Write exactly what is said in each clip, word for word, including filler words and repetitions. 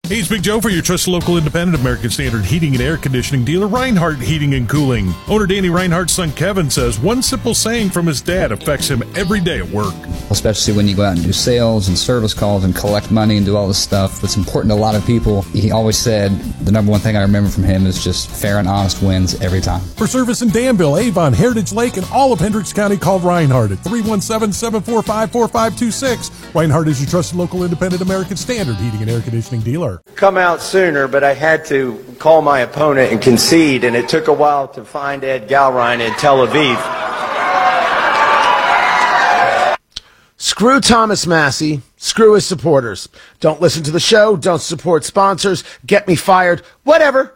Hey, it's Big Joe for your trusted local independent American Standard heating and air conditioning dealer, Reinhardt Heating and Cooling. Owner Danny Reinhardt's son Kevin says one simple saying from his dad affects him every day at work. Especially when you go out and do sales and service calls and collect money and do all this stuff that's important to a lot of people. He always said the number one thing I remember from him is just fair and honest wins every time. For service in Danville, Avon, Heritage Lake, and all of Hendricks County, call Reinhardt at three one seven, seven four five, four five two six. Reinhardt is your trusted local independent American Standard heating and air conditioning dealer. Come out sooner, but I had to call my opponent and concede, and it took a while to find Ed Galrine in Tel Aviv. Screw Thomas Massey. Screw his supporters. Don't listen to the show. Don't support sponsors. Get me fired. Whatever.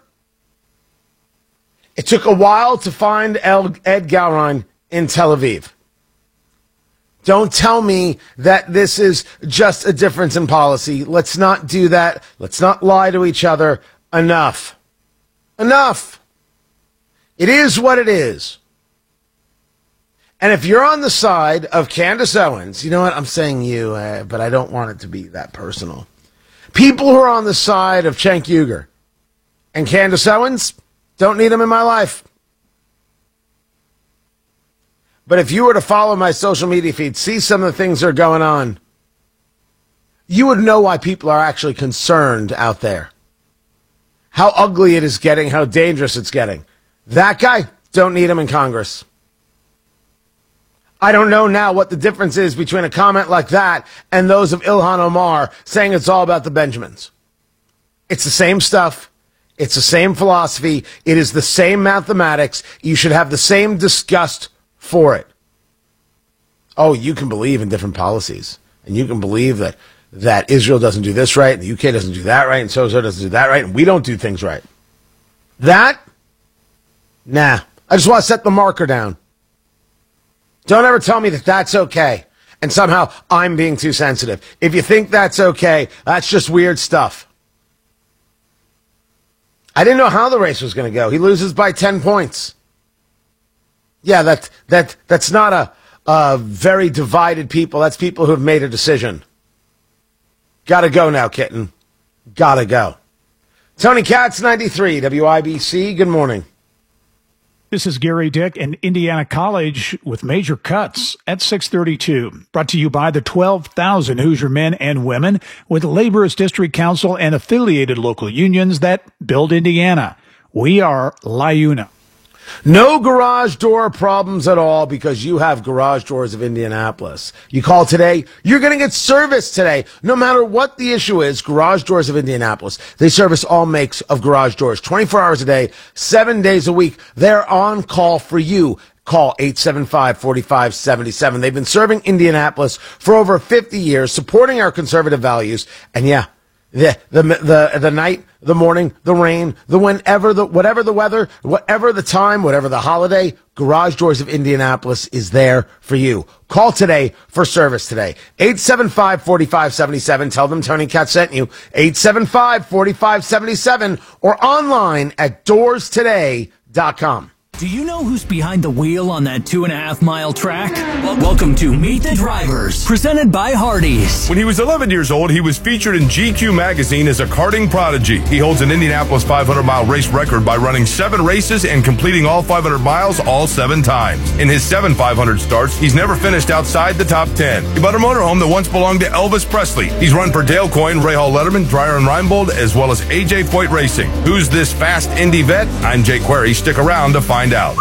It took a while to find Ed Galrine in Tel Aviv. Don't tell me that this is just a difference in policy. Let's not do that. Let's not lie to each other. Enough. Enough. It is what it is. And if you're on the side of Candace Owens, you know what? I'm saying you, uh, but I don't want it to be that personal. People who are on the side of Cenk Uygur and Candace Owens, don't need them in my life. But if you were to follow my social media feed, see some of the things that are going on, you would know why people are actually concerned out there. How ugly it is getting, how dangerous it's getting. That guy, don't need him in Congress. I don't know now what the difference is between a comment like that and those of Ilhan Omar saying it's all about the Benjamins. It's the same stuff. It's the same philosophy. It is the same mathematics. You should have the same disgust for it. Oh, you can believe in different policies, and you can believe that that Israel doesn't do this right, and the U K doesn't do that right, and so-so doesn't do that right, and we don't do things right. That? Nah. I just want to set the marker down. Don't ever tell me that that's okay, and somehow I'm being too sensitive. If you think that's okay, that's just weird stuff. I didn't know how the race was going to go. He loses by ten points. Yeah, that that that's not a, a very divided people. That's people who have made a decision. Gotta go now, kitten. Gotta go. Tony Katz, ninety-three, W I B C. Good morning. This is Gary Dick and Indiana College with major cuts at six thirty-two. Brought to you by the twelve thousand Hoosier men and women with Laborers District Council and affiliated local unions that build Indiana. We are LIUNA. No garage door problems at all because you have Garage Doors of Indianapolis. You call today, you're going to get service today. No matter what the issue is, Garage Doors of Indianapolis, they service all makes of garage doors twenty-four hours a day, seven days a week. They're on call for you. Call eight seven five, four five seven seven. They've been serving Indianapolis for over fifty years, supporting our conservative values. And yeah, the the the, the night, the morning, the rain, the whenever, the whatever the weather, whatever the time, whatever the holiday, Garage Doors of Indianapolis is there for you. Call today for service today. eight seven five, four five seven seven. Tell them Tony Katz sent you. eight seven five, four five seven seven or online at doors today dot com. Do you know who's behind the wheel on that two and a half mile track? Welcome to Meet the Drivers, presented by Hardee's. When he was eleven years old, he was featured in G Q magazine as a karting prodigy. He holds an Indianapolis five hundred mile race record by running seven races and completing all five hundred miles all seven times. In his seven five hundred starts, he's never finished outside the top ten. He bought a motorhome that once belonged to Elvis Presley. He's run for Dale Coyne, Ray Hall Letterman, Dreyer and Reinbold, as well as A J Foyt Racing. Who's this fast Indy vet? I'm Jake Query. Stick around to find out.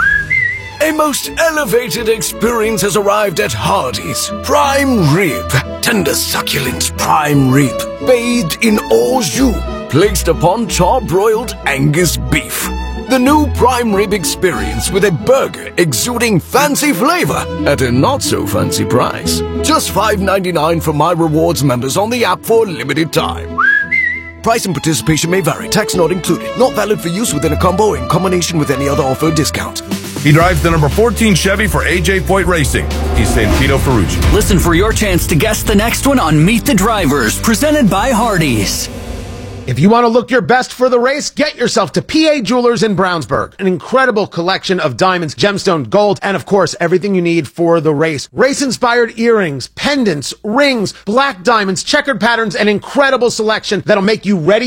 A most elevated experience has arrived at Hardee's. Prime rib. Tender succulent prime rib. Bathed in au jus. Placed upon char-broiled Angus beef. The new prime rib experience with a burger exuding fancy flavor at a not-so-fancy price. Just five ninety-nine for My Rewards members on the app for a limited time. Price and participation may vary. Tax not included. Not valid for use within a combo in combination with any other offer or discount. He drives the number fourteen Chevy for A J Foyt Racing. He's Santino Ferrucci. Listen for your chance to guess the next one on Meet the Drivers, presented by Hardee's. If you want to look your best for the race, get yourself to P A Jewelers in Brownsburg. An incredible collection of diamonds, gemstone, gold, and of course, everything you need for the race. Race-inspired earrings, pendants, rings, black diamonds, checkered patterns, and incredible selection that'll make you ready